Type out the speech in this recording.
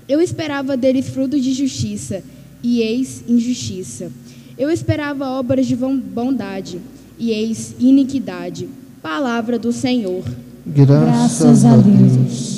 Eu esperava deles frutos de justiça, e eis injustiça. Eu esperava obras de bondade, e eis iniquidade. Palavra do Senhor. Graças a Deus.